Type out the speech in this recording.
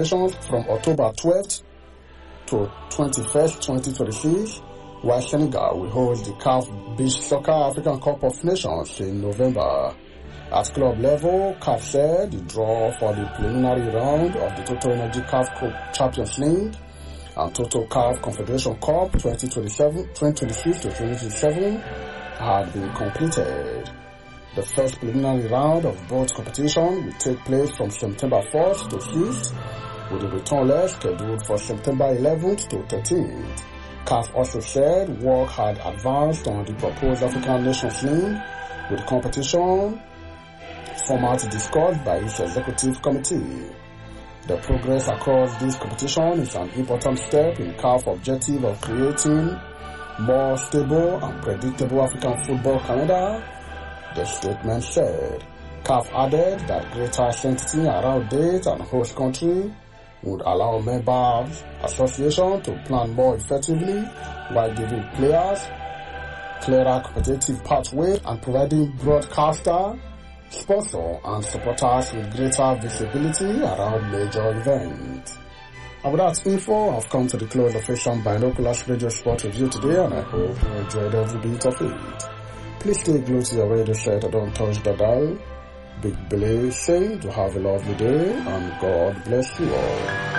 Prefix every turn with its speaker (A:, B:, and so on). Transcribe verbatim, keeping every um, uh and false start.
A: competitions from October twelfth to twenty-first, twenty twenty-six, while Senegal will host the C A F Beach Soccer African Cup of Nations in November. At club level, C A F said the draw for the preliminary round of the Total Energy C A F Champions League and Total C A F Confederation Cup twenty twenty-seven, twenty twenty-six to twenty twenty-seven had been completed. The first preliminary round of both competitions will take place from September fourth to sixth, with the return leg scheduled for September eleventh to thirteenth. C A F also said work had advanced on the proposed African Nations League, with the competition format discussed by its executive committee. The progress across this competition is an important step in C A F's objective of creating more stable and predictable African football calendar, the statement said. C A F added that greater certainty around date and host country would allow members association to plan more effectively while giving players clearer competitive pathway and providing broadcaster, sponsor and supporters with greater visibility around major events. And with that info, I've come to the close of Asian Binoculars Radio Sport Review today, and I hope you enjoyed every bit of it. Please stay glued to your radio set and don't touch the dial. Big Billy saying to have a lovely day and God bless you all.